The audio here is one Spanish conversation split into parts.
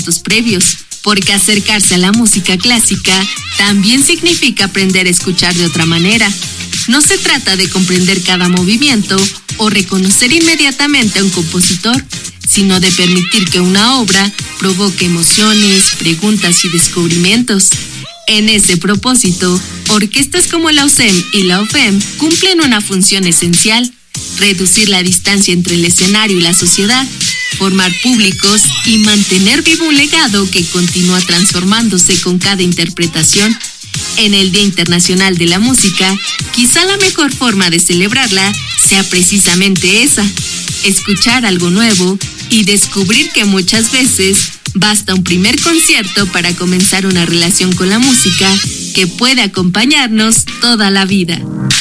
previos, porque acercarse a la música clásica también significa aprender a escuchar de otra manera. No se trata de comprender cada movimiento o reconocer inmediatamente a un compositor, sino de permitir que una obra provoque emociones, preguntas y descubrimientos. En ese propósito, orquestas como la USEM y la OFEM cumplen una función esencial: reducir la distancia entre el escenario y la sociedad, formar públicos y mantener vivo un legado que continúa transformándose con cada interpretación. En el Día Internacional de la Música, quizá la mejor forma de celebrarla sea precisamente esa: escuchar algo nuevo y descubrir que muchas veces basta un primer concierto para comenzar una relación con la música que puede acompañarnos toda la vida.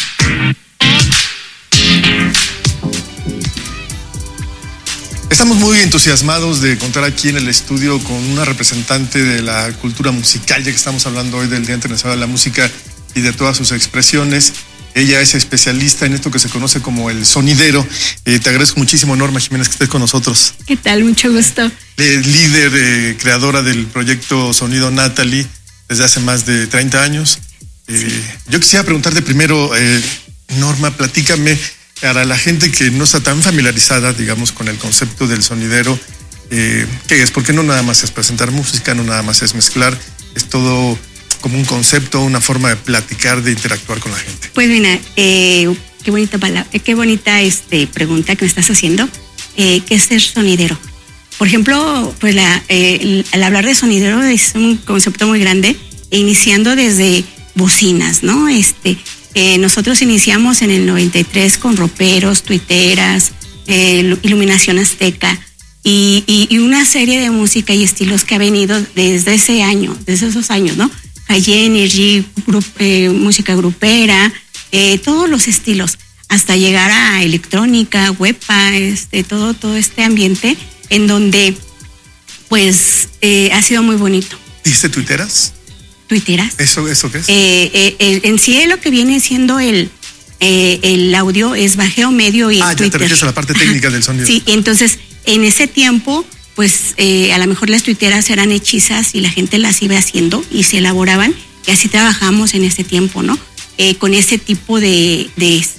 Estamos muy entusiasmados de contar aquí en el estudio con una representante de la cultura musical, ya que estamos hablando hoy del Día Internacional de la Música y de todas sus expresiones. Ella es especialista en esto que se conoce como el sonidero. Te agradezco muchísimo, Norma Jiménez, que estés con nosotros. ¿Qué tal? Mucho gusto. Líder, creadora del proyecto Sonido Natalie desde hace más de 30 años. Sí. Yo quisiera preguntarte primero, Norma, platícame, para la gente que no está tan familiarizada, digamos, con el concepto del sonidero, ¿qué es? Porque no nada más es presentar música, no nada más es mezclar, es todo como un concepto, una forma de platicar, de interactuar con la gente. Pues mira, qué bonita pregunta que me estás haciendo. ¿Qué es ser sonidero? Por ejemplo, pues al hablar de sonidero es un concepto muy grande, iniciando desde bocinas, ¿no? Nosotros iniciamos en el 93 con roperos, tuiteras, iluminación azteca y una serie de música y estilos que ha venido desde esos años, ¿no? High Energy, música grupera, todos los estilos, hasta llegar a electrónica, wepa, todo este ambiente en donde pues ha sido muy bonito. ¿Dijiste tuiteras? ¿Tuiteras? ¿Eso qué es? En sí lo que viene siendo el audio es bajeo medio y Twitter. Ya te refieres a la parte técnica del sonido. Sí, entonces en ese tiempo pues a lo mejor las tuiteras eran hechizas y la gente las iba haciendo y se elaboraban, y así trabajamos en ese tiempo, ¿no? Con ese tipo de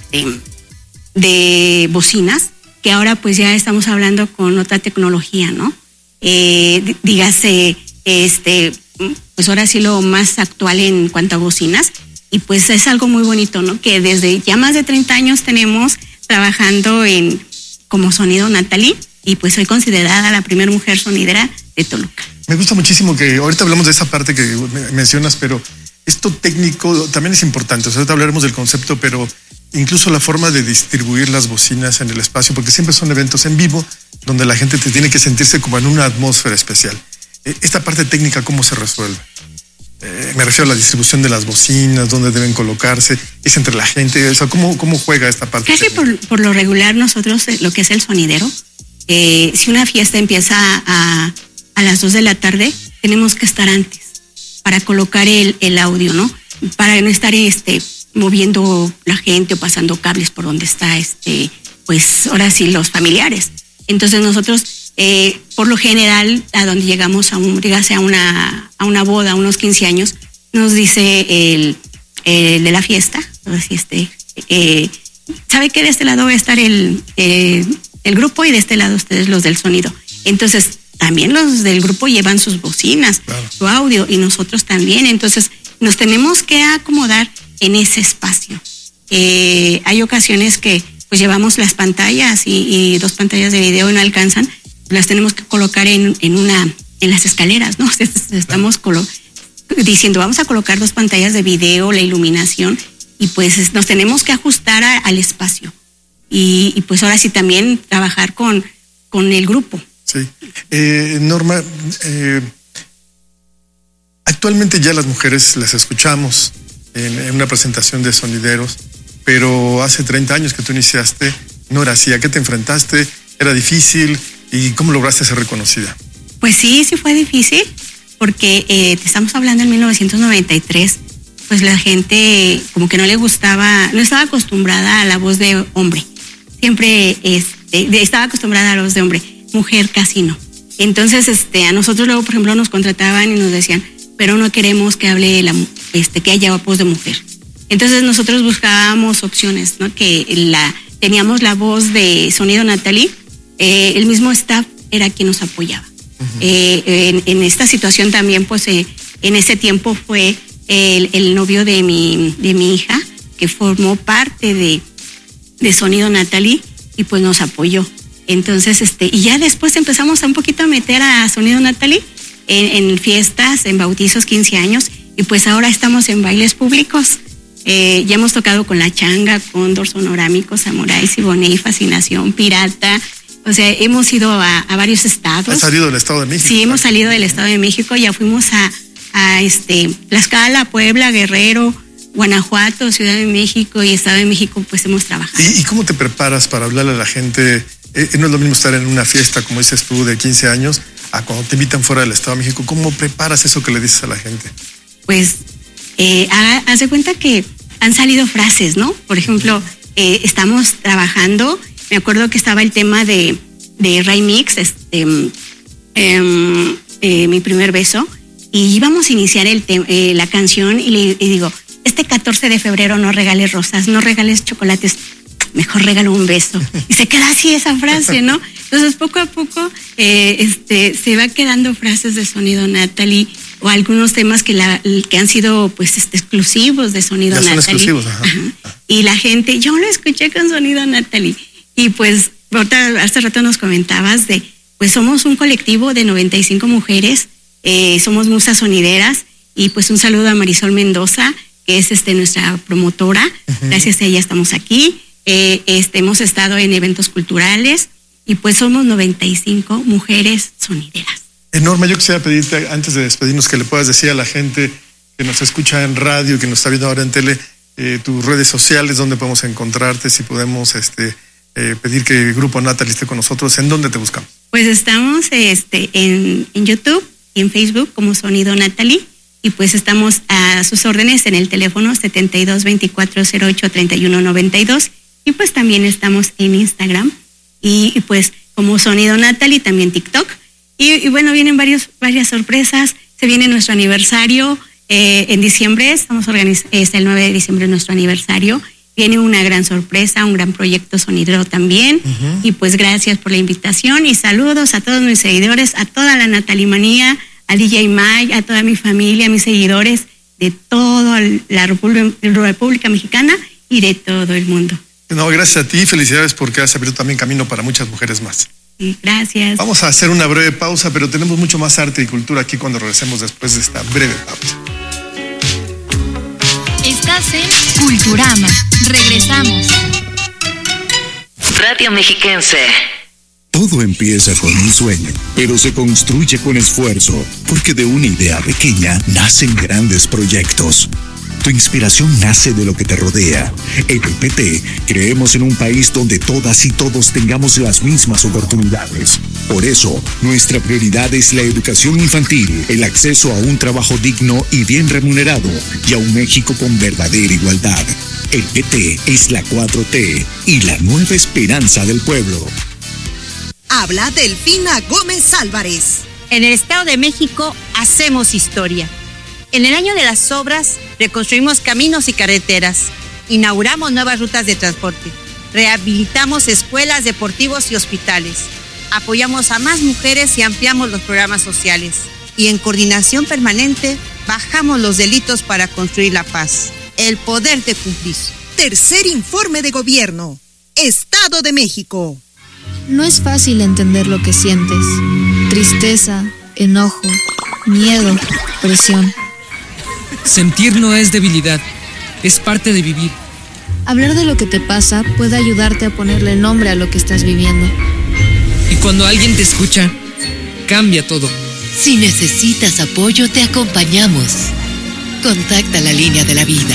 bocinas, que ahora pues ya estamos hablando con otra tecnología, ¿no? Dígase, pues ahora sí lo más actual en cuanto a bocinas, y pues es algo muy bonito, ¿no? Que desde ya más de 30 años tenemos trabajando como Sonido Natalie, y pues soy considerada la primera mujer sonidera de Toluca. Me gusta muchísimo que ahorita hablamos de esa parte que mencionas, pero esto técnico también es importante. O sea, ahorita hablaremos del concepto, pero incluso la forma de distribuir las bocinas en el espacio, porque siempre son eventos en vivo donde la gente tiene que sentirse como en una atmósfera especial. Esta parte técnica, ¿cómo se resuelve? Me refiero a la distribución de las bocinas, dónde deben colocarse, es entre la gente, o sea, ¿cómo juega esta parte? Casi por lo regular nosotros, lo que es el sonidero, si una fiesta empieza a las 2 de la tarde, tenemos que estar antes para colocar el audio, ¿no? Para no estar moviendo la gente o pasando cables por donde está, pues ahora sí, los familiares. Entonces nosotros, por lo general, a donde llegamos a una boda, a unos 15 años, nos dice el de la fiesta, ¿sabe qué? De este lado va a estar el grupo y de este lado ustedes los del sonido. Entonces, también los del grupo llevan sus bocinas, claro, su audio, y nosotros también. Entonces, nos tenemos que acomodar en ese espacio. Hay ocasiones que pues llevamos las pantallas y 2 pantallas de video y no alcanzan, las tenemos que colocar en las escaleras, ¿no? Estamos diciendo, vamos a colocar 2 pantallas de video, la iluminación, y pues nos tenemos que ajustar al espacio. Y pues ahora sí también trabajar con el grupo. Sí. Norma, actualmente ya las mujeres las escuchamos en una presentación de sonideros, pero hace 30 años que tú iniciaste, no era así. ¿A qué te enfrentaste? ¿Era difícil? ¿Y cómo lograste ser reconocida? Pues sí fue difícil, porque te estamos hablando en 1993, pues la gente como que no le gustaba, no estaba acostumbrada a la voz de hombre. Siempre estaba acostumbrada a la voz de hombre, mujer casi no. Entonces, a nosotros luego, por ejemplo, nos contrataban y nos decían, pero no queremos que hable que haya voz de mujer. Entonces nosotros buscábamos opciones, ¿no? Teníamos la voz de Sonido Natalie, el mismo staff era quien nos apoyaba. En esta situación también, pues, en ese tiempo fue el novio de mi hija, que formó parte de Sonido Natalie y pues nos apoyó. Entonces, y ya después empezamos a un poquito a meter a Sonido Natalie en fiestas, en bautizos, 15 años, y pues ahora estamos en bailes públicos. Ya hemos tocado con La Changa, Cóndor, Sonorámico, Samurai, Siboney, Fascinación, Pirata. O sea, hemos ido a varios estados. ¿Has salido del Estado de México? Sí, hemos salido del Estado de México. Ya fuimos a Tlaxcala, Puebla, Guerrero, Guanajuato, Ciudad de México y Estado de México, pues hemos trabajado. ¿Y cómo te preparas para hablarle a la gente? No es lo mismo estar en una fiesta, como dices tú, de 15 años, a cuando te invitan fuera del Estado de México. ¿Cómo preparas eso que le dices a la gente? Pues, haz de cuenta que han salido frases, ¿no? Por ejemplo, estamos trabajando, me acuerdo que estaba el tema de Ray Mix, Mi Primer Beso, y íbamos a iniciar la canción y le digo, 14 de febrero no regales rosas, no regales chocolates, mejor regalo un beso. Y se queda así esa frase, ¿no? Entonces, poco a poco se va quedando frases de Sonido Natalie o algunos temas que han sido pues exclusivos de Sonido Natalie. Son exclusivos, ajá. Y la gente, yo lo escuché con Sonido Natalie. Y pues, hace rato nos comentabas pues somos un colectivo de 95 mujeres, somos musas sonideras, y pues un saludo a Marisol Mendoza, que es nuestra promotora. Gracias a ella estamos aquí. Hemos estado en eventos culturales y pues somos 95 mujeres sonideras. Norma, yo quisiera pedirte, antes de despedirnos, que le puedas decir a la gente que nos escucha en radio, que nos está viendo ahora en tele, tus redes sociales, dónde podemos encontrarte, si podemos pedir que el Grupo Natalie esté con nosotros, ¿en dónde te buscamos? Pues estamos en YouTube y en Facebook como Sonido Natalie, y pues estamos a sus órdenes en el teléfono 72-2408-3192, y pues también estamos en Instagram y pues como Sonido Natalie, también TikTok, y bueno, vienen varias sorpresas. Se viene nuestro aniversario en diciembre, estamos el 9 de diciembre nuestro aniversario. Viene una gran sorpresa, un gran proyecto sonidero también. Y pues gracias por la invitación y saludos a todos mis seguidores, a toda la Natalimanía, a DJ May, a toda mi familia, a mis seguidores de toda la República Mexicana y de todo el mundo. No, gracias a ti, felicidades porque has abierto también camino para muchas mujeres más. Sí, gracias. Vamos a hacer una breve pausa, pero tenemos mucho más arte y cultura aquí cuando regresemos después de esta breve pausa. Estás en Culturama. Regresamos. Radio Mexiquense. Todo empieza con un sueño, pero se construye con esfuerzo, porque de una idea pequeña nacen grandes proyectos. Tu inspiración nace de lo que te rodea. En el PT creemos en un país donde todas y todos tengamos las mismas oportunidades. Por eso, nuestra prioridad es la educación infantil, el acceso a un trabajo digno y bien remunerado, y a un México con verdadera igualdad. El PT es la 4T y la nueva esperanza del pueblo. Habla Delfina Gómez Álvarez. En el Estado de México hacemos historia. En el año de las obras, reconstruimos caminos y carreteras, inauguramos nuevas rutas de transporte, rehabilitamos escuelas, deportivos y hospitales, apoyamos a más mujeres y ampliamos los programas sociales. Y en coordinación permanente, bajamos los delitos para construir la paz. El poder de cumplir. Tercer informe de gobierno. Estado de México. No es fácil entender lo que sientes. Tristeza, enojo, miedo, presión. Sentir no es debilidad, es parte de vivir. Hablar de lo que te pasa puede ayudarte a ponerle nombre a lo que estás viviendo. Y cuando alguien te escucha, cambia todo. Si necesitas apoyo, te acompañamos. Contacta la línea de la vida.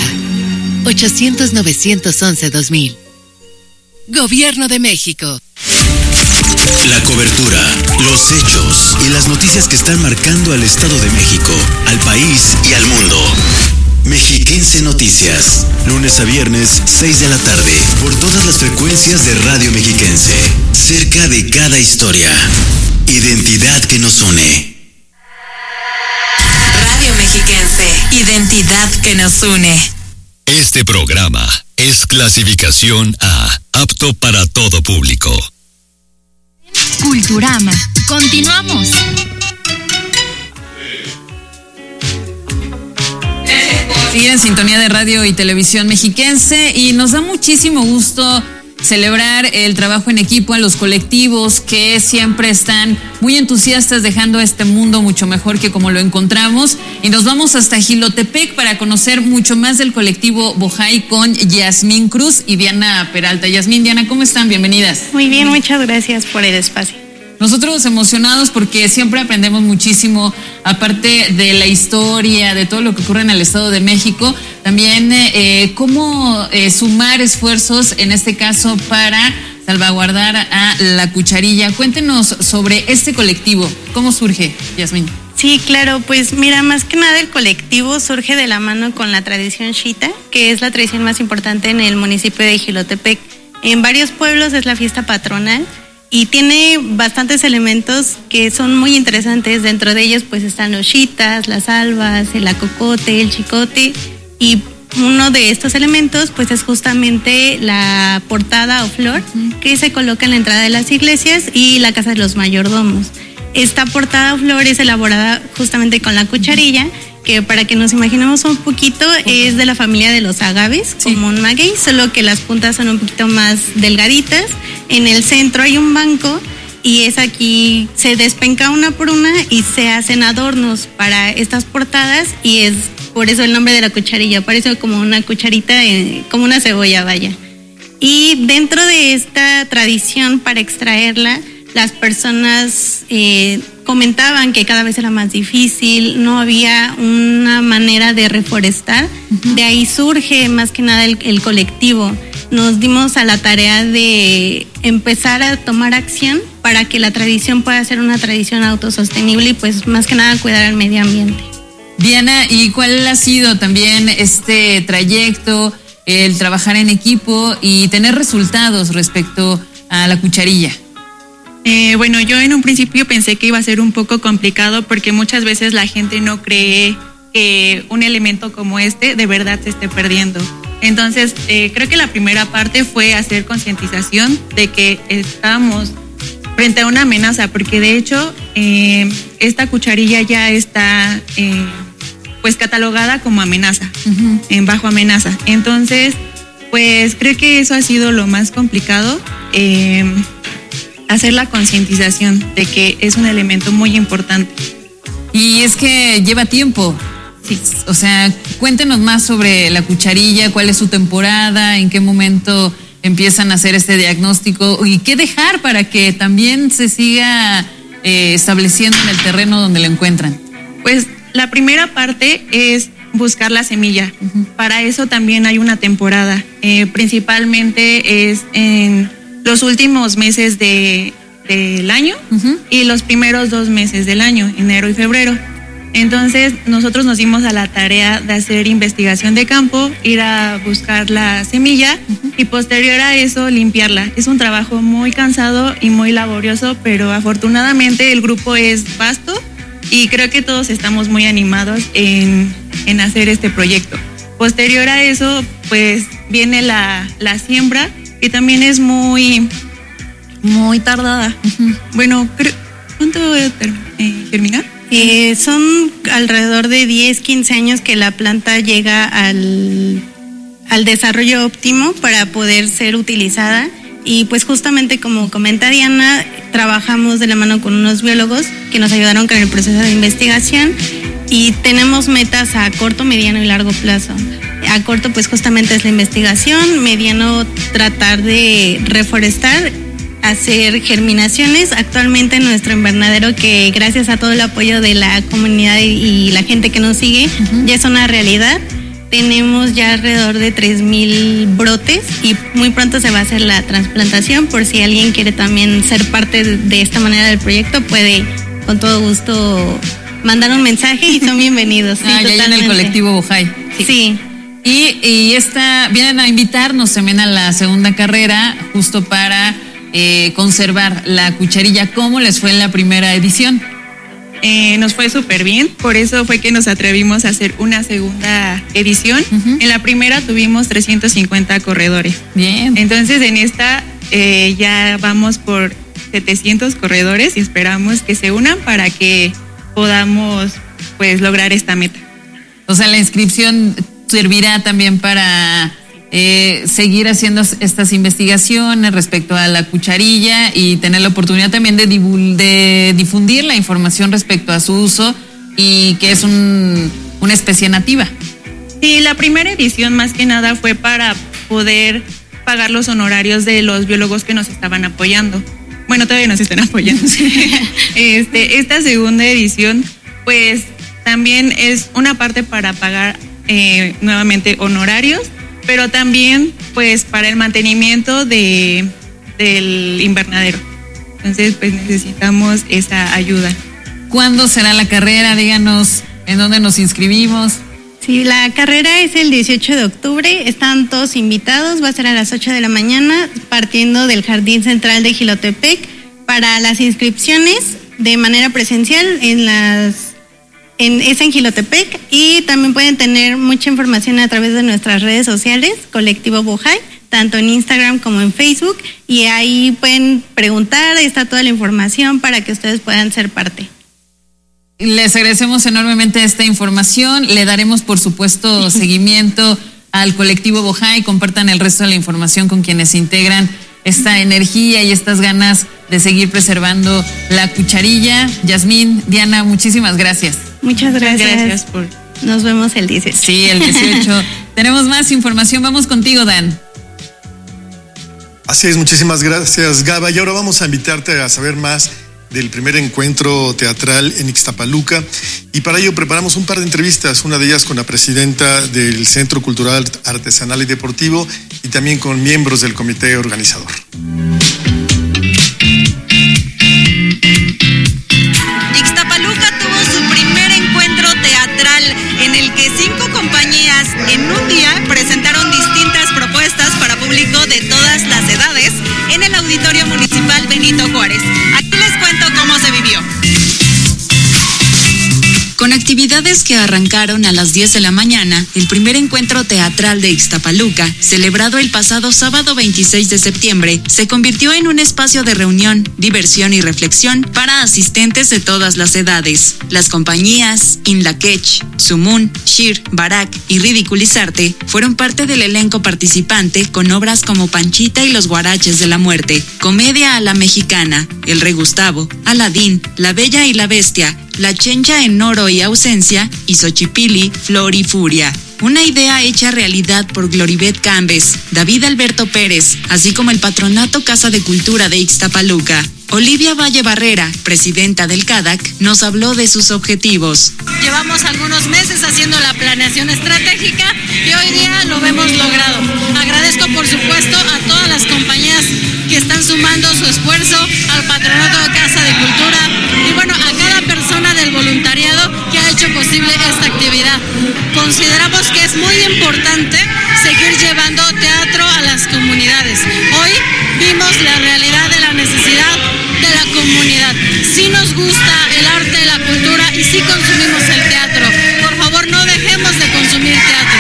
800-911-2000. Gobierno de México. La cobertura, los hechos y las noticias que están marcando al Estado de México, al país y al mundo. Mexiquense Noticias, lunes a viernes, 6 de la tarde, por todas las frecuencias de Radio Mexiquense, cerca de cada historia. identidad que nos une. Radio Mexiquense, identidad que nos une. Este programa es clasificación A, apto para todo público. Culturama. Continuamos. Seguir en sintonía de Radio y Televisión Mexiquense, y nos da muchísimo gusto celebrar el trabajo en equipo a los colectivos que siempre están muy entusiastas dejando este mundo mucho mejor que como lo encontramos, y nos vamos hasta Jilotepec para conocer mucho más del colectivo Bojay con Yasmín Cruz y Diana Peralta. Yasmín, Diana, ¿cómo están? Bienvenidas. Muy bien, muchas gracias por el espacio. Nosotros emocionados porque siempre aprendemos muchísimo, aparte de la historia, de todo lo que ocurre en el Estado de México, también cómo sumar esfuerzos, en este caso, para salvaguardar a la cucharilla. Cuéntenos sobre este colectivo, ¿cómo surge, Yasmín? Sí, claro, pues mira, más que nada el colectivo surge de la mano con la tradición Xita, que es la tradición más importante en el municipio de Jilotepec. En varios pueblos es la fiesta patronal, y tiene bastantes elementos que son muy interesantes. Dentro de ellos pues están los xitas, las albas, el acocote, el chicote, y uno de estos elementos pues es justamente la portada o flor que se coloca en la entrada de las iglesias y la casa de los mayordomos. Esta portada o flor es elaborada justamente con la cucharilla, que para que nos imaginemos un poquito es de la familia de los agaves, sí, como un maguey, solo que las puntas son un poquito más delgaditas. En el centro hay un banco y es aquí, se despenca una por una y se hacen adornos para estas portadas, y es por eso el nombre de la cucharilla, parece como una cucharita, como una cebolla, vaya. Y dentro de esta tradición, para extraerla, las personas comentaban que cada vez era más difícil, no había una manera de reforestar. De ahí surge más que nada el colectivo. Nos dimos a la tarea de empezar a tomar acción para que la tradición pueda ser una tradición autosostenible y pues más que nada cuidar al medio ambiente. Diana, ¿y cuál ha sido también este trayecto, el trabajar en equipo y tener resultados respecto a la cucharilla? Bueno, yo en un principio pensé que iba a ser un poco complicado porque muchas veces la gente no cree que un elemento como este de verdad se esté perdiendo. Entonces, creo que la primera parte fue hacer concientización de que estábamos frente a una amenaza, porque de hecho esta cucharilla ya está pues catalogada como amenaza, bajo amenaza. Entonces, pues creo que eso ha sido lo más complicado. Hacer la concientización de que es un elemento muy importante. Y es que lleva tiempo. Sí. O sea, cuéntenos más sobre la cucharilla, cuál es su temporada, en qué momento empiezan a hacer este diagnóstico y qué dejar para que también se siga estableciendo en el terreno donde lo encuentran. Pues la primera parte es buscar la semilla. Para eso también hay una temporada. Principalmente es en los últimos meses del año y los primeros 2 meses del año, enero y febrero. Entonces nosotros nos dimos a la tarea de hacer investigación de campo, ir a buscar la semilla y posterior a eso limpiarla. Es un trabajo muy cansado y muy laborioso, pero afortunadamente el grupo es vasto y creo que todos estamos muy animados en hacer este proyecto. Posterior a eso pues viene la siembra, que también es muy tardada. Bueno, ¿cuánto voy a terminar? Son alrededor de 10, 15 años que la planta llega al desarrollo óptimo para poder ser utilizada. Y pues justamente como comenta Diana, trabajamos de la mano con unos biólogos que nos ayudaron con el proceso de investigación y tenemos metas a corto, mediano y largo plazo. A corto pues justamente es la investigación, mediano tratar de reforestar, hacer germinaciones. Actualmente en nuestro invernadero, que gracias a todo el apoyo de la comunidad y la gente que nos sigue, ya es una realidad. Tenemos ya alrededor de 3,000 brotes y muy pronto se va a hacer la trasplantación. Por si alguien quiere también ser parte de esta manera del proyecto, puede con todo gusto mandar un mensaje y son bienvenidos. Sí, ya en el colectivo Bojay. Sí. Y vienen a invitarnos también a la segunda carrera, justo para conservar la cucharilla. ¿Cómo les fue en la primera edición? Nos fue súper bien, por eso fue que nos atrevimos a hacer una segunda edición. En la primera tuvimos 350 corredores. Bien. Entonces en esta ya vamos por 700 corredores y esperamos que se unan para que podamos pues lograr esta meta. O sea, la inscripción servirá también para seguir haciendo estas investigaciones respecto a la cucharilla y tener la oportunidad también de difundir la información respecto a su uso y que es una especie nativa. Sí, la primera edición más que nada fue para poder pagar los honorarios de los biólogos que nos estaban apoyando. Bueno, todavía nos están apoyando. Esta segunda edición, pues también es una parte para pagar nuevamente honorarios, pero también pues para el mantenimiento del invernadero. Entonces pues necesitamos esa ayuda. ¿Cuándo será la carrera? Díganos en dónde nos inscribimos. Sí, la carrera es el 18 de octubre, están todos invitados, va a ser a las 8 de la mañana, partiendo del Jardín Central de Jilotepec. Para las inscripciones de manera presencial es en Jilotepec, y también pueden tener mucha información a través de nuestras redes sociales, Colectivo Bojay, tanto en Instagram como en Facebook, y ahí pueden preguntar, ahí está toda la información para que ustedes puedan ser parte. Les agradecemos enormemente esta información, le daremos por supuesto seguimiento al Colectivo Bojay, compartan el resto de la información con quienes integran esta energía y estas ganas de seguir preservando la cucharilla. Yasmín, Diana, muchísimas gracias. Muchas gracias. Gracias por... Nos vemos el 18. Sí, el 18. Tenemos más información, vamos contigo, Dan. Así es, muchísimas gracias, Gaba. Y ahora vamos a invitarte a saber más del primer encuentro teatral en Ixtapaluca, y para ello preparamos un par de entrevistas, una de ellas con la presidenta del Centro Cultural, Artesanal y Deportivo y también con miembros del comité organizador. Ixtapaluca tuvo su primer encuentro teatral en el que 5 compañías en un día presentaron distintas propuestas para público de todas las edades en el Auditorio Municipal Benito Juárez. Aquí les cuento cómo se vivió. Con actividades que arrancaron a las 10 de la mañana, el primer encuentro teatral de Ixtapaluca, celebrado el pasado sábado 26 de septiembre, se convirtió en un espacio de reunión, diversión y reflexión para asistentes de todas las edades. Las compañías Inlaquech, Sumun, Shir, Barak y Ridiculizarte fueron parte del elenco participante con obras como Panchita y los Guaraches de la Muerte, Comedia a la Mexicana, El Rey Gustavo, Aladín, La Bella y la Bestia, La Chencha en Oro y Ausencia y Xochipilli, Flor y Furia. Una idea hecha realidad por Gloribet Cambes, David Alberto Pérez, así como el Patronato Casa de Cultura de Ixtapaluca. Olivia Valle Barrera, presidenta del CADAC, nos habló de sus objetivos. Llevamos algunos meses haciendo la planeación estratégica y hoy día lo hemos logrado. Agradezco por supuesto a todas las compañías que están sumando su esfuerzo, al Patronato de Casa de Cultura y bueno, a cada persona del voluntariado que ha hecho posible esta actividad. Consideramos que es muy importante seguir llevando teatro a las comunidades. Hoy vimos la realidad de la necesidad de la comunidad. Sí nos gusta el arte, la cultura y sí consumimos el teatro. Por favor, no dejemos de consumir teatro.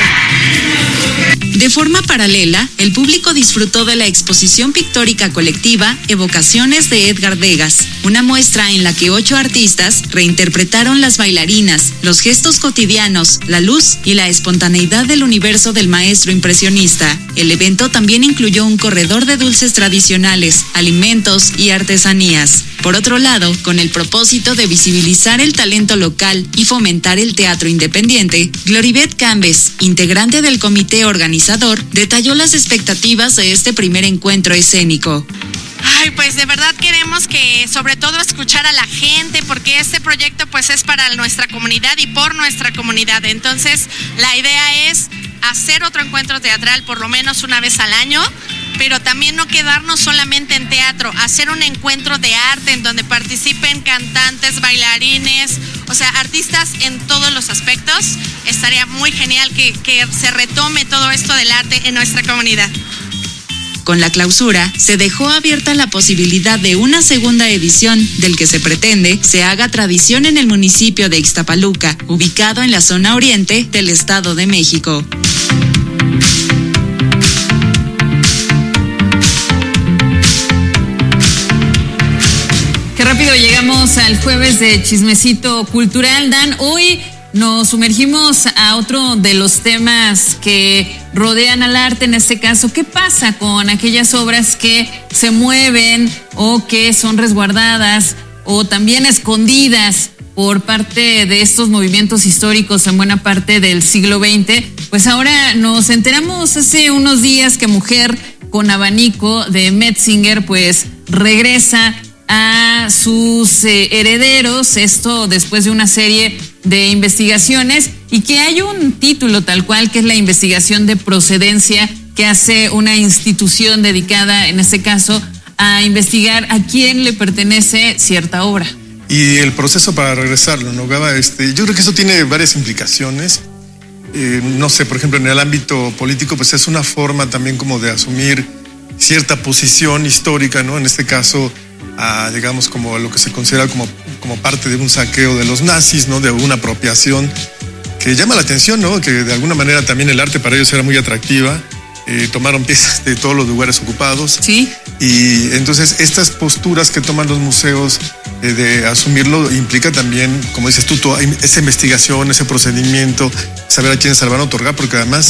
De forma paralela, el público disfrutó de la exposición pictórica colectiva Evocaciones de Edgar Degas, una muestra en la que 8 artistas reinterpretaron las bailarinas, los gestos cotidianos, la luz y la espontaneidad del universo del maestro impresionista. El evento también incluyó un corredor de dulces tradicionales, alimentos y artesanías. Por otro lado, con el propósito de visibilizar el talento local y fomentar el teatro independiente, Gloribet Cambes, integrante del comité organizador, detalló las expectativas de este primer encuentro escénico. Ay, pues de verdad queremos que sobre todo escuchar a la gente, porque este proyecto pues es para nuestra comunidad y por nuestra comunidad. Entonces la idea es hacer otro encuentro teatral por lo menos una vez al año, pero también no quedarnos solamente en teatro, hacer un encuentro de arte en donde participen cantantes, bailarines, o sea, artistas en todos los aspectos. Estaría muy genial que se retome todo esto del arte en nuestra comunidad. Con la clausura, se dejó abierta la posibilidad de una segunda edición, del que se pretende se haga tradición en el municipio de Ixtapaluca, ubicado en la zona oriente del Estado de México. Qué rápido llegamos al jueves de Chismecito Cultural, Dan. Hoy nos sumergimos a otro de los temas que rodean al arte, en este caso. ¿Qué pasa con aquellas obras que se mueven o que son resguardadas o también escondidas por parte de estos movimientos históricos en buena parte del siglo XX? Pues ahora nos enteramos hace unos días que Mujer con Abanico de Metzinger pues regresa a sus herederos, esto después de una serie de investigaciones, y que hay un título tal cual que es la investigación de procedencia que hace una institución dedicada en este caso a investigar a quién le pertenece cierta obra. Y el proceso para regresarlo, ¿no, Gaba? Yo creo que eso tiene varias implicaciones. No sé, por ejemplo, en el ámbito político, pues es una forma también como de asumir cierta posición histórica, ¿no? En este caso, digamos, como lo que se considera como parte de un saqueo de los nazis, ¿no? De una apropiación que llama la atención, ¿no? Que de alguna manera también el arte para ellos era muy atractiva. Tomaron piezas de todos los lugares ocupados. Sí. Y entonces estas posturas que toman los museos de asumirlo implica también, como dices tú, toda esa investigación, ese procedimiento, saber a quiénes se le van a otorgar, porque además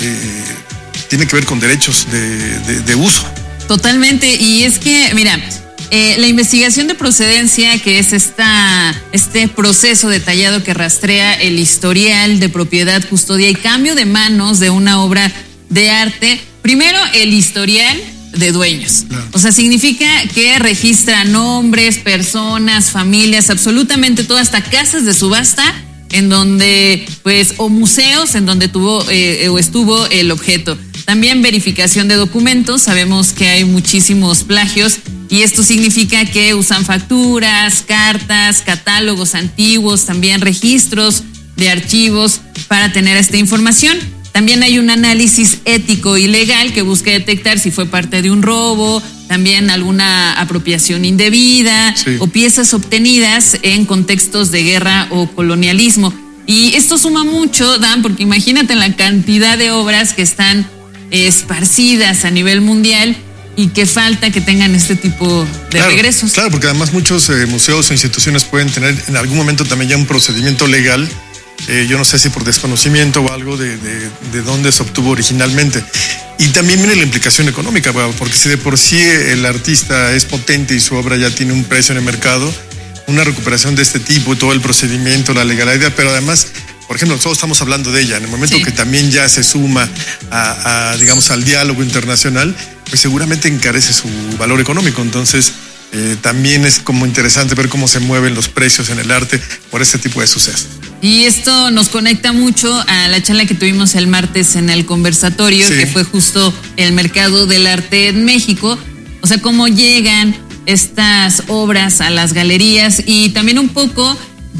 tiene que ver con derechos de uso. Totalmente, y es que, mira, la investigación de procedencia, que es este proceso detallado que rastrea el historial de propiedad, custodia y cambio de manos de una obra de arte. Primero, el historial de dueños. Claro. O sea, significa que registra nombres, personas, familias, absolutamente todo, hasta casas de subasta en donde, pues, o museos en donde tuvo o estuvo el objeto. También verificación de documentos. Sabemos que hay muchísimos plagios y esto significa que usan facturas, cartas, catálogos antiguos, también registros de archivos para tener esta información. También hay un análisis ético y legal que busca detectar si fue parte de un robo, también alguna apropiación indebida, sí, o piezas obtenidas en contextos de guerra o colonialismo. Y esto suma mucho, Dan, porque imagínate la cantidad de obras que están esparcidas a nivel mundial y que falta que tengan este tipo de regresos. Claro, porque además muchos museos o instituciones pueden tener en algún momento también ya un procedimiento legal. Yo no sé si por desconocimiento o algo de dónde se obtuvo originalmente. Y también viene la implicación económica, porque si de por sí el artista es potente y su obra ya tiene un precio en el mercado, una recuperación de este tipo, todo el procedimiento, la legalidad, pero además, por ejemplo, nosotros estamos hablando de ella, en el momento sí, que también ya se suma digamos, al diálogo internacional, pues seguramente encarece su valor económico. Entonces, también es como interesante ver cómo se mueven los precios en el arte por este tipo de sucesos. Y esto nos conecta mucho a la charla que tuvimos el martes en el conversatorio, sí, que fue justo el mercado del arte en México. O sea, cómo llegan estas obras a las galerías y también un poco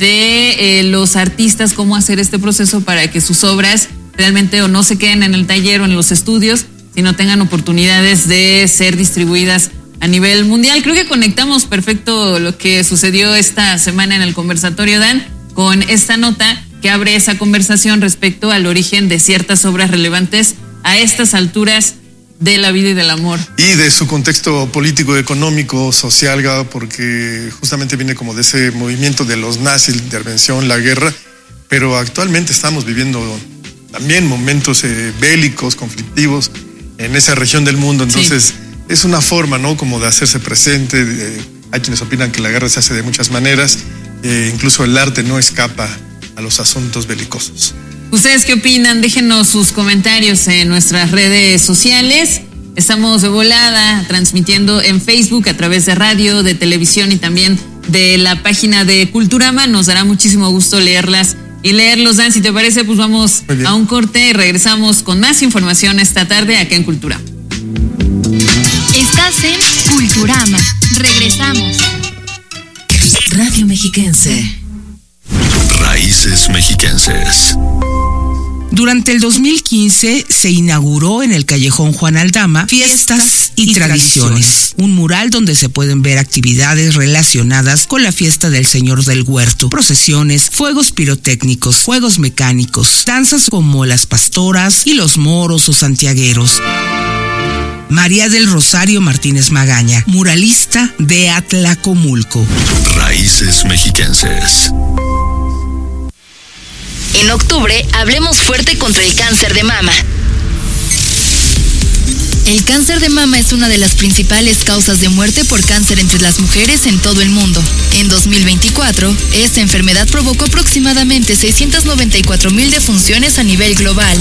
de los artistas, cómo hacer este proceso para que sus obras realmente o no se queden en el taller o en los estudios, sino tengan oportunidades de ser distribuidas a nivel mundial. Creo que conectamos perfecto lo que sucedió esta semana en el conversatorio, Dan, con esta nota que abre esa conversación respecto al origen de ciertas obras relevantes a estas alturas de la vida y del amor. Y de su contexto político, económico, social, porque justamente viene como de ese movimiento de los nazis, la intervención, la guerra, pero actualmente estamos viviendo también momentos bélicos, conflictivos en esa región del mundo. Entonces, sí, es una forma, ¿no?, como de hacerse presente. Hay quienes opinan que la guerra se hace de muchas maneras. Incluso el arte no escapa a los asuntos belicosos. ¿Ustedes qué opinan? Déjenos sus comentarios en nuestras redes sociales. Estamos de volada transmitiendo en Facebook a través de radio, de televisión y también de la página de Culturama. Nos dará muchísimo gusto leerlas y leerlos, Dan. Si te parece, pues vamos a un corte y regresamos con más información esta tarde acá en Cultura. Estás en Culturama. Regresamos. Radio Mexiquense. Raíces mexiquenses. Durante el 2015 se inauguró en el Callejón Juan Aldama Fiestas y Tradiciones, un mural donde se pueden ver actividades relacionadas con la fiesta del Señor del Huerto, procesiones, fuegos pirotécnicos, juegos mecánicos, danzas como las pastoras y los moros o santiagueros. María del Rosario Martínez Magaña, muralista de Atlacomulco. Raíces mexiquenses. En octubre, hablemos fuerte contra el cáncer de mama. El cáncer de mama es una de las principales causas de muerte por cáncer entre las mujeres en todo el mundo. En 2024, esta enfermedad provocó aproximadamente 694,000 defunciones a nivel global.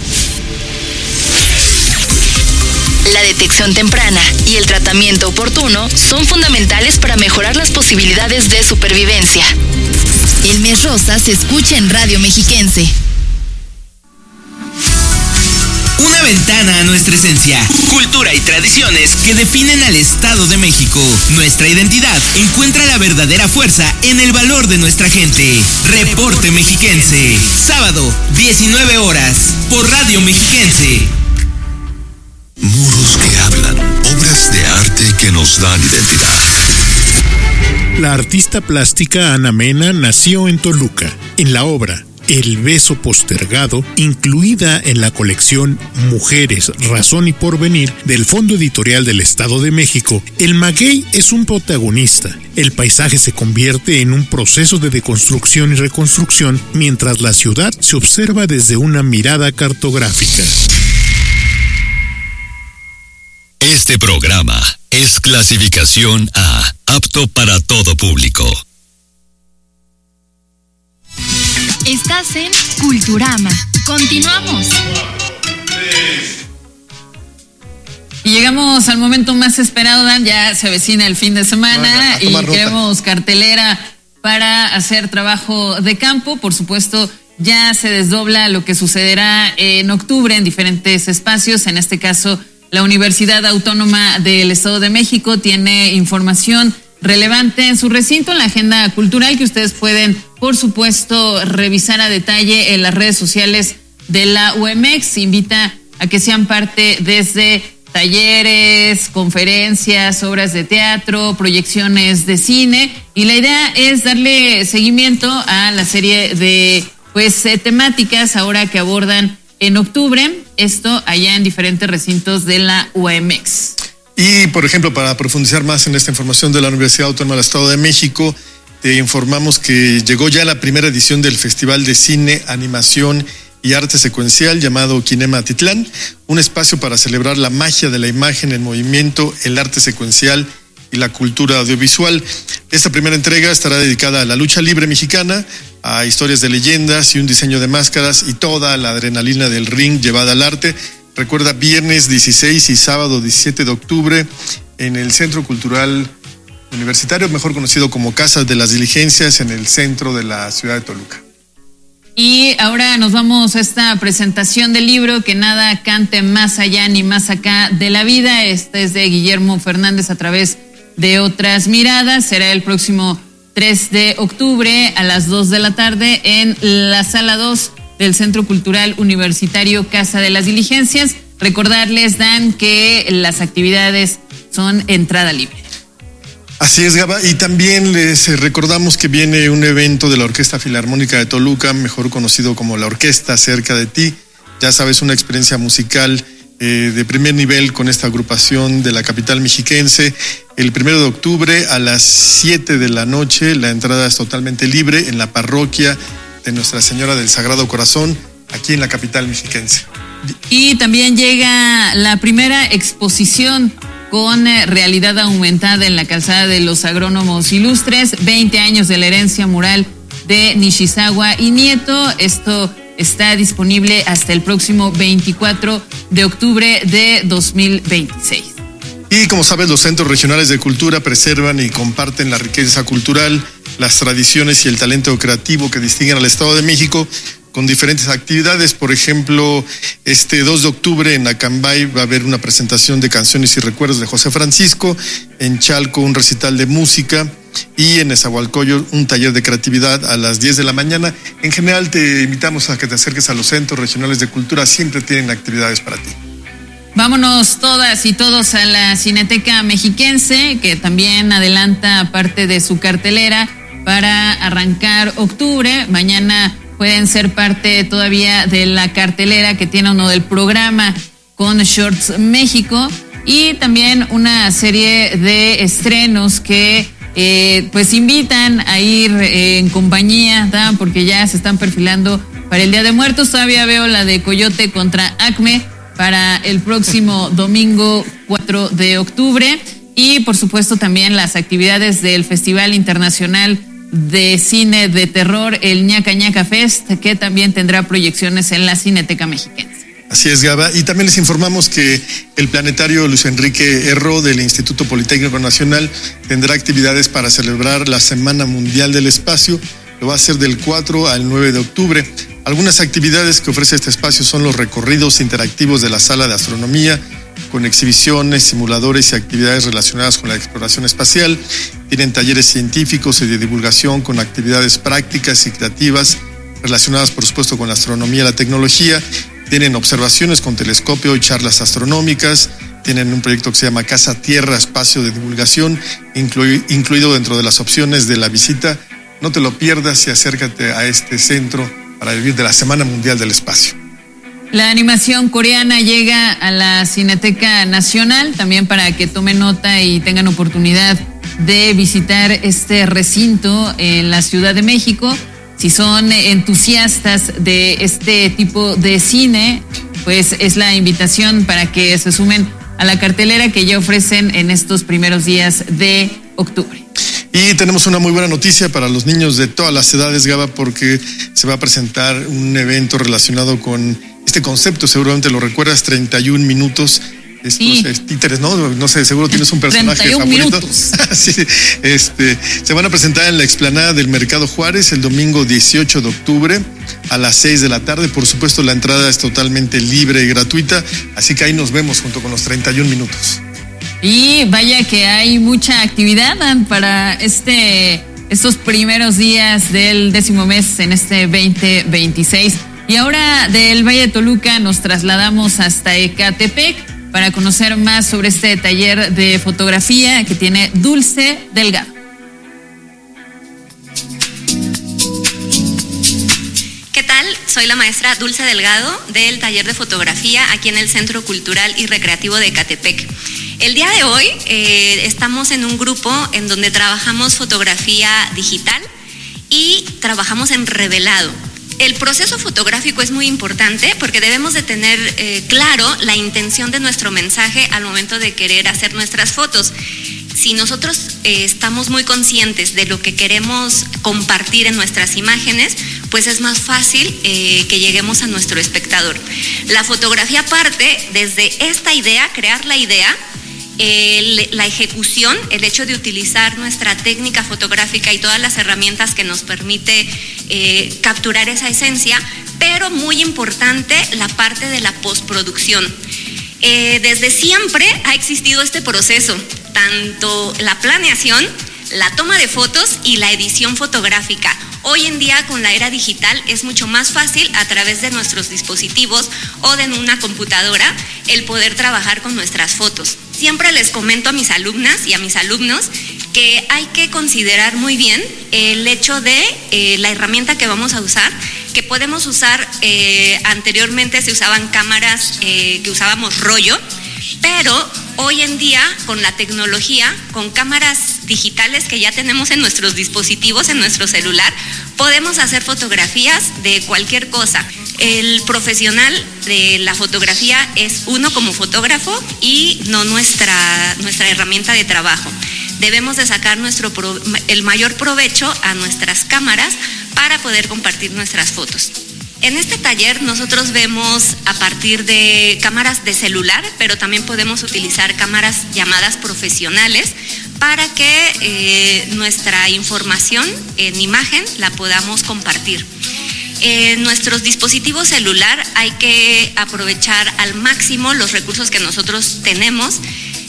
La detección temprana y el tratamiento oportuno son fundamentales para mejorar las posibilidades de supervivencia. El Mes Rosa se escucha en Radio Mexiquense. Una ventana a nuestra esencia, cultura y tradiciones que definen al Estado de México. Nuestra identidad encuentra la verdadera fuerza en el valor de nuestra gente. Reporte Mexiquense, sábado, 19 horas, por Radio Mexiquense. Muros que hablan, obras de arte que nos dan identidad. La artista plástica Ana Mena nació en Toluca. En la obra El beso postergado, incluida en la colección Mujeres, Razón y Porvenir del Fondo Editorial del Estado de México, el maguey es un protagonista. El paisaje se convierte en un proceso de deconstrucción y reconstrucción, mientras la ciudad se observa desde una mirada cartográfica. Este programa es clasificación A, apto para todo público. Estás en Culturama. Continuamos. Y llegamos al momento más esperado, Dan. Ya se avecina el fin de semana y queremos cartelera para hacer trabajo de campo. Por supuesto, ya se desdobla lo que sucederá en octubre en diferentes espacios. En este caso, la Universidad Autónoma del Estado de México tiene información relevante en su recinto, en la agenda cultural, que ustedes pueden, por supuesto, revisar a detalle en las redes sociales de la UMX. Invita a que sean parte desde talleres, conferencias, obras de teatro, proyecciones de cine, y la idea es darle seguimiento a la serie de temáticas ahora que abordan en octubre, esto allá en diferentes recintos de la UMX. Y, por ejemplo, para profundizar más en esta información de la Universidad Autónoma del Estado de México, te informamos que llegó ya la primera edición del Festival de Cine, Animación y Arte Secuencial llamado Kinema Atitlán, un espacio para celebrar la magia de la imagen en movimiento, el arte secuencial y la cultura audiovisual. Esta primera entrega estará dedicada a la lucha libre mexicana, a historias de leyendas y un diseño de máscaras y toda la adrenalina del ring llevada al arte. Recuerda, viernes 16 y sábado 17 de octubre en el Centro Cultural Universitario, mejor conocido como Casa de las Diligencias, en el centro de la ciudad de Toluca. Y ahora nos vamos a esta presentación del libro Que nada cante más allá ni más acá de la vida. Este es de Guillermo Fernández a través de Otras Miradas. Será el próximo 3 de octubre a las 2 de la tarde en la Sala 2 del Centro Cultural Universitario Casa de las Diligencias. Recordarles, Dan, que las actividades son entrada libre. Así es, Gaba, y también les recordamos que viene un evento de la Orquesta Filarmónica de Toluca, mejor conocido como La Orquesta Cerca de Ti. Ya sabes, una experiencia musical de primer nivel con esta agrupación de la capital mexiquense. El 1 de octubre a las 7 de la noche, la entrada es totalmente libre en la parroquia de Nuestra Señora del Sagrado Corazón, aquí en la capital mexiquense. Y también llega la primera exposición con realidad aumentada en la calzada de los agrónomos ilustres, 20 años de la herencia mural de Nishizawa y Nieto. Esto está disponible hasta el próximo 24 de octubre de 2026. Y como sabes, los centros regionales de cultura preservan y comparten la riqueza cultural, las tradiciones y el talento creativo que distinguen al Estado de México con diferentes actividades. Por ejemplo, este 2 de octubre en Acambay va a haber una presentación de canciones y recuerdos de José Francisco. En Chalco, un recital de música. y en Nezahualcóyotl un taller de creatividad a las 10 de la mañana. En general te invitamos a que te acerques a los centros regionales de cultura, siempre tienen actividades para ti. Vámonos todas y todos a la Cineteca Mexiquense, que también adelanta parte de su cartelera para arrancar octubre. Mañana pueden ser parte todavía de la cartelera que tiene uno del programa con Shorts México, y también una serie de estrenos que pues invitan a ir en compañía, ¿tá? Porque ya se están perfilando para el Día de Muertos. Todavía veo la de Coyote contra Acme para el próximo domingo 4 de octubre, y por supuesto también las actividades del Festival Internacional de Cine de Terror, el Ñaca Ñaca Fest, que también tendrá proyecciones en la Cineteca Mexiquense. Así es, Gaba. Y también les informamos que el planetario Luis Enrique Erro del Instituto Politécnico Nacional tendrá actividades para celebrar la Semana Mundial del Espacio. Lo va a hacer del 4 al 9 de octubre. Algunas actividades que ofrece este espacio son los recorridos interactivos de la Sala de Astronomía, con exhibiciones, simuladores y actividades relacionadas con la exploración espacial. Tienen talleres científicos y de divulgación con actividades prácticas y creativas relacionadas, por supuesto, con la astronomía y la tecnología. Tienen observaciones con telescopio y charlas astronómicas. Tienen un proyecto que se llama Casa Tierra, espacio de divulgación, incluido dentro de las opciones de la visita. No te lo pierdas y acércate a este centro para vivir de la Semana Mundial del Espacio. La animación coreana llega a la Cineteca Nacional, también para que tomen nota y tengan oportunidad de visitar este recinto en la Ciudad de México. Si son entusiastas de este tipo de cine, pues es la invitación para que se sumen a la cartelera que ya ofrecen en estos primeros días de octubre. Y tenemos una muy buena noticia para los niños de todas las edades, Gaba, porque se va a presentar un evento relacionado con este concepto, seguramente lo recuerdas, 31 minutos. Estos títeres, ¿no? No sé, seguro tienes un personaje 31 favorito. Minutos. Sí, se van a presentar en la explanada del Mercado Juárez el domingo 18 de octubre a las 6 de la tarde. Por supuesto, la entrada es totalmente libre y gratuita, así que ahí nos vemos junto con los 31 minutos. Y vaya que hay mucha actividad para estos primeros días del 10º mes en este 2026. Y ahora del Valle de Toluca nos trasladamos hasta Ecatepec para conocer más sobre este taller de fotografía que tiene Dulce Delgado. ¿Qué tal? Soy la maestra Dulce Delgado del taller de fotografía aquí en el Centro Cultural y Recreativo de Ecatepec. El día de hoy estamos en un grupo en donde trabajamos fotografía digital y trabajamos en revelado. El proceso fotográfico es muy importante porque debemos de tener claro la intención de nuestro mensaje al momento de querer hacer nuestras fotos. Si nosotros estamos muy conscientes de lo que queremos compartir en nuestras imágenes, pues es más fácil que lleguemos a nuestro espectador. La fotografía parte desde esta idea, crear la idea, la ejecución, el hecho de utilizar nuestra técnica fotográfica y todas las herramientas que nos permite capturar esa esencia, pero muy importante la parte de la postproducción. Desde siempre ha existido este proceso, tanto la planeación, la toma de fotos y la edición fotográfica. Hoy en día, con la era digital, es mucho más fácil a través de nuestros dispositivos o de una computadora el poder trabajar con nuestras fotos. Siempre les comento a mis alumnas y a mis alumnos que hay que considerar muy bien el hecho de la herramienta que vamos a usar, que podemos usar, anteriormente se usaban cámaras que usábamos rollo, pero hoy en día con la tecnología, con cámaras digitales que ya tenemos en nuestros dispositivos, en nuestro celular, podemos hacer fotografías de cualquier cosa. El profesional de la fotografía es uno como fotógrafo y no nuestra herramienta de trabajo. Debemos de sacar el mayor provecho a nuestras cámaras para poder compartir nuestras fotos. En este taller nosotros vemos a partir de cámaras de celular, pero también podemos utilizar cámaras llamadas profesionales para que nuestra información en imagen la podamos compartir. En nuestros dispositivos celular hay que aprovechar al máximo los recursos que nosotros tenemos.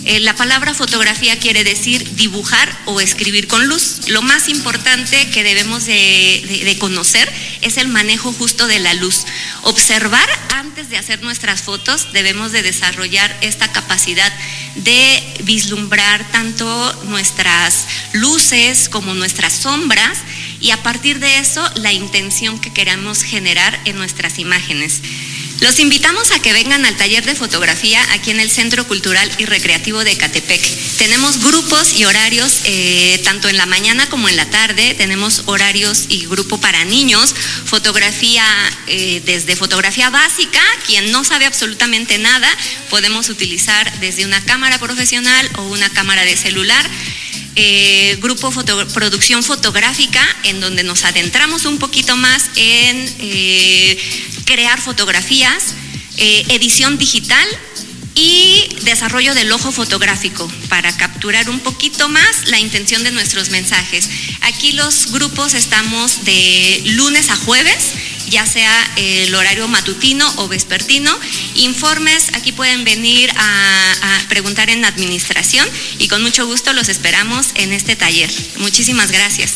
La palabra fotografía quiere decir dibujar o escribir con luz. Lo más importante que debemos de conocer es el manejo justo de la luz. Observar antes de hacer nuestras fotos, debemos de desarrollar esta capacidad de vislumbrar tanto nuestras luces como nuestras sombras, y a partir de eso la intención que queramos generar en nuestras imágenes. Los invitamos a que vengan al taller de fotografía aquí en el Centro Cultural y Recreativo de Ecatepec. Tenemos grupos y horarios tanto en la mañana como en la tarde. Tenemos horarios y grupo para niños, fotografía desde fotografía básica. Quien no sabe absolutamente nada, podemos utilizar desde una cámara profesional o una cámara de celular. Grupo producción fotográfica, en donde nos adentramos un poquito más en crear fotografías, edición digital y desarrollo del ojo fotográfico para capturar un poquito más la intención de nuestros mensajes. Aquí los grupos estamos de lunes a jueves, ya sea el horario matutino o vespertino. Informes, aquí pueden venir a preguntar en administración y con mucho gusto los esperamos en este taller. Muchísimas gracias.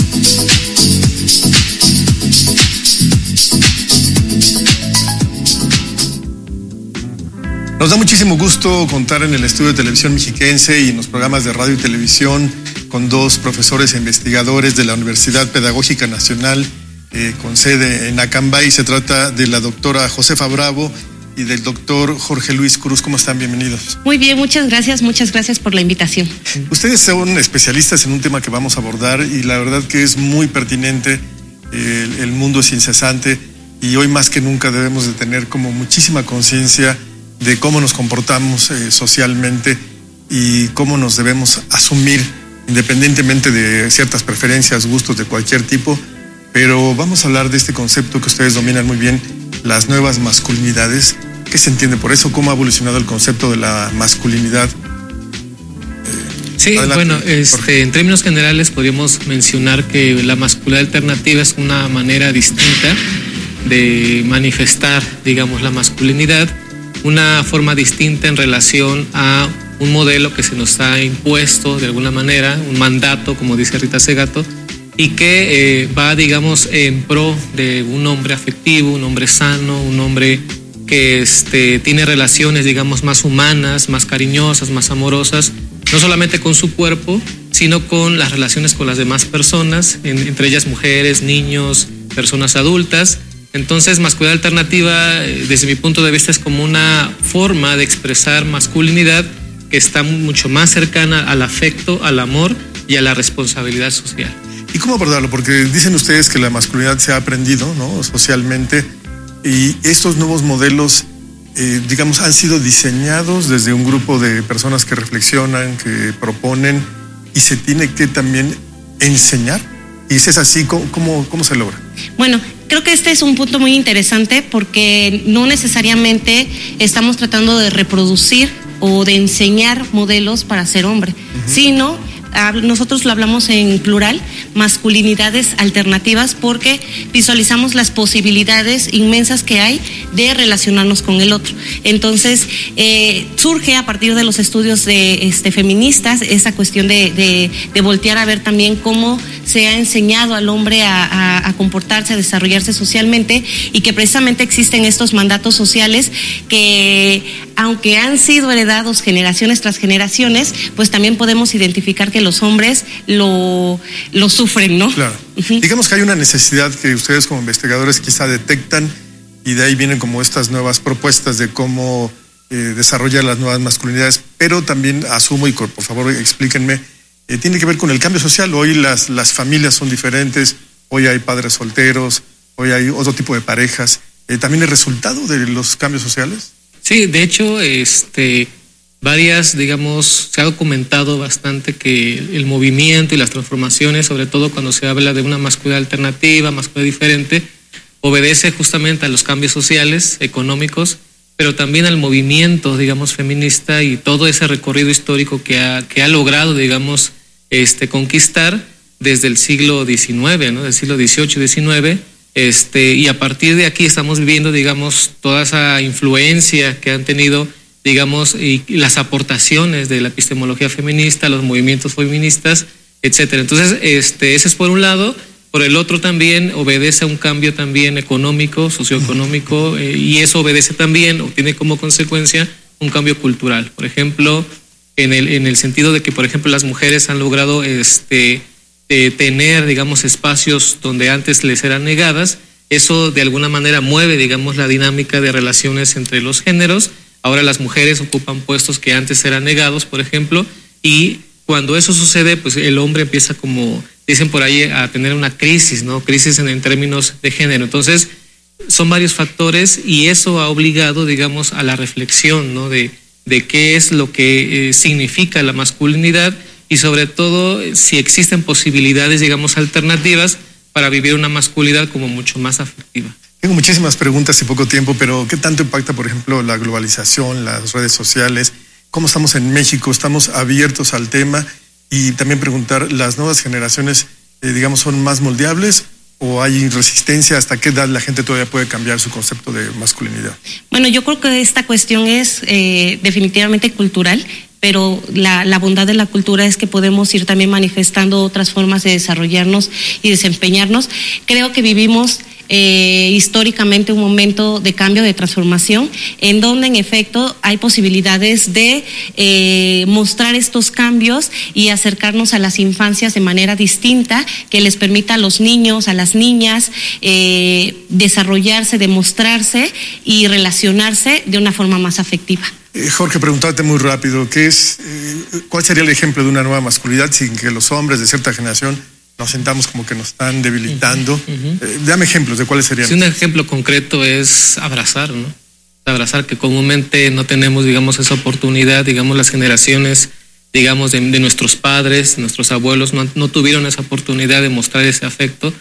Nos da muchísimo gusto contar en el estudio de televisión mexiquense y en los programas de radio y televisión con dos profesores e investigadores de la Universidad Pedagógica Nacional con sede en Acambay. Se trata de la doctora Josefa Bravo y del doctor Jorge Luis Cruz. ¿Cómo están? Bienvenidos. Muy bien, muchas gracias por la invitación. Ustedes son especialistas en un tema que vamos a abordar y la verdad que es muy pertinente. El mundo es incesante y hoy más que nunca debemos de tener como muchísima conciencia de cómo nos comportamos socialmente y cómo nos debemos asumir independientemente de ciertas preferencias, gustos de cualquier tipo. Pero vamos a hablar de este concepto que ustedes dominan muy bien, las nuevas masculinidades. ¿Qué se entiende por eso? ¿Cómo ha evolucionado el concepto de la masculinidad? Sí, bueno, en términos generales podríamos mencionar que la masculinidad alternativa es una manera distinta de manifestar, digamos, la masculinidad, una forma distinta en relación a un modelo que se nos ha impuesto de alguna manera, un mandato, como dice Rita Segato, y que va, digamos, en pro de un hombre afectivo, un hombre sano, un hombre que tiene relaciones, digamos, más humanas, más cariñosas, más amorosas, no solamente con su cuerpo, sino con las relaciones con las demás personas, entre ellas mujeres, niños, personas adultas. Entonces, masculinidad alternativa, desde mi punto de vista, es como una forma de expresar masculinidad que está mucho más cercana al afecto, al amor y a la responsabilidad social. ¿Y cómo abordarlo? Porque dicen ustedes que la masculinidad se ha aprendido, ¿no?, socialmente, y estos nuevos modelos, digamos, han sido diseñados desde un grupo de personas que reflexionan, que proponen, y se tiene que también enseñar. Y si es así, ¿cómo se logra? Bueno, creo que este es un punto muy interesante porque no necesariamente estamos tratando de reproducir o de enseñar modelos para ser hombre, sino nosotros lo hablamos en plural, masculinidades alternativas, porque visualizamos las posibilidades inmensas que hay de relacionarnos con el otro. Entonces, surge a partir de los estudios de feministas esa cuestión de voltear a ver también cómo se ha enseñado al hombre a comportarse, a desarrollarse socialmente, y que precisamente existen estos mandatos sociales que, aunque han sido heredados generaciones tras generaciones, pues también podemos identificar que los hombres lo sufren, ¿no? Claro. Digamos que hay una necesidad que ustedes como investigadores quizá detectan, y de ahí vienen como estas nuevas propuestas de cómo desarrollar las nuevas masculinidades, pero también asumo, y por favor explíquenme, tiene que ver con el cambio social. Hoy las familias son diferentes, hoy hay padres solteros, hoy hay otro tipo de parejas. ¿También es resultado de los cambios sociales? Sí, de hecho, varias, digamos, se ha documentado bastante que el movimiento y las transformaciones, sobre todo cuando se habla de una masculinidad alternativa, masculinidad diferente, obedece justamente a los cambios sociales, económicos, pero también al movimiento, digamos, feminista y todo ese recorrido histórico que ha logrado, digamos, conquistar desde el siglo XIX, ¿no? Del siglo XVIII, XIX, y a partir de aquí estamos viviendo, digamos, toda esa influencia que han tenido digamos, y las aportaciones de la epistemología feminista, los movimientos feministas, etcétera. Entonces, ese es por un lado. Por el otro también obedece a un cambio también económico, socioeconómico, y eso obedece también, o tiene como consecuencia, un cambio cultural. Por ejemplo, en el sentido de que, por ejemplo, las mujeres han logrado tener, digamos, espacios donde antes les eran negadas. Eso de alguna manera mueve, digamos, la dinámica de relaciones entre los géneros. Ahora las mujeres ocupan puestos que antes eran negados, por ejemplo, y cuando eso sucede, pues el hombre empieza, como dicen por ahí, a tener una crisis, ¿no? Crisis en términos de género. Entonces, son varios factores y eso ha obligado, digamos, a la reflexión, ¿no? De qué es lo que significa la masculinidad y sobre todo si existen posibilidades, digamos, alternativas para vivir una masculinidad como mucho más afectiva. Tengo muchísimas preguntas y poco tiempo, pero ¿qué tanto impacta, por ejemplo, la globalización, las redes sociales? ¿Cómo estamos en México? ¿Estamos abiertos al tema? Y también preguntar, ¿las nuevas generaciones, digamos, son más moldeables o hay resistencia? ¿Hasta qué edad la gente todavía puede cambiar su concepto de masculinidad? Bueno, yo creo que esta cuestión es definitivamente cultural, pero la bondad de la cultura es que podemos ir también manifestando otras formas de desarrollarnos y desempeñarnos. Creo que vivimos históricamente un momento de cambio, de transformación, en donde en efecto hay posibilidades de mostrar estos cambios y acercarnos a las infancias de manera distinta, que les permita a los niños, a las niñas desarrollarse, demostrarse y relacionarse de una forma más afectiva. Jorge, preguntarte muy rápido, ¿cuál sería el ejemplo de una nueva masculinidad sin que los hombres de cierta generación nos sentamos como que nos están debilitando? Dame ejemplos de cuáles serían. Sí, un ejemplo concreto es abrazar, ¿no? Abrazar, que comúnmente no tenemos, digamos, esa oportunidad, digamos, las generaciones, digamos, de nuestros padres, nuestros abuelos, no tuvieron esa oportunidad de mostrar ese afecto.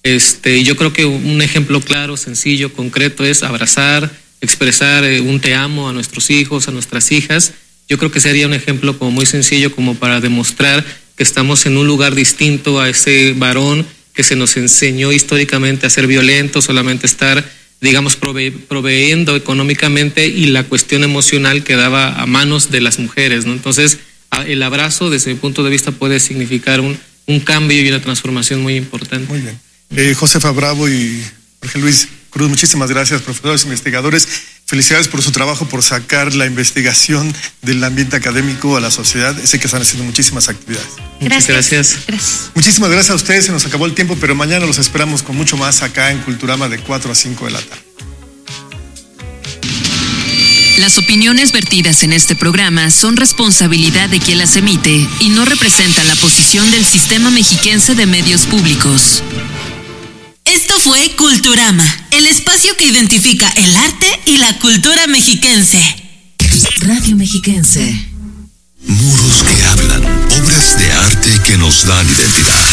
Yo creo que un ejemplo claro, sencillo, concreto es abrazar, expresar un te amo a nuestros hijos, a nuestras hijas. Yo creo que sería un ejemplo como muy sencillo como para demostrar que estamos en un lugar distinto a ese varón que se nos enseñó históricamente a ser violento, solamente estar, digamos, proveyendo económicamente, y la cuestión emocional quedaba a manos de las mujeres, ¿no? Entonces, el abrazo, desde mi punto de vista, puede significar un cambio y una transformación muy importante. Muy bien. Josefa Bravo y Jorge Luis Cruz, muchísimas gracias, profesores, investigadores. Felicidades por su trabajo, por sacar la investigación del ambiente académico a la sociedad. Sé que están haciendo muchísimas actividades. Gracias. Muchísimas gracias a ustedes, se nos acabó el tiempo, pero mañana los esperamos con mucho más acá en Culturama de 4 a 5 de la tarde. Las opiniones vertidas en este programa son responsabilidad de quien las emite y no representan la posición del Sistema Mexiquense de Medios Públicos. Esto fue Culturama, el espacio que identifica el arte y la cultura mexiquense. Radio Mexiquense. Muros que hablan, obras de arte que nos dan identidad.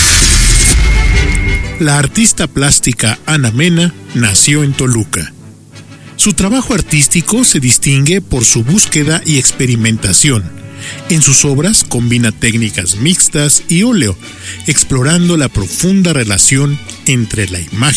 La artista plástica Ana Mena nació en Toluca. Su trabajo artístico se distingue por su búsqueda y experimentación. En sus obras combina técnicas mixtas y óleo, explorando la profunda relación entre la imagen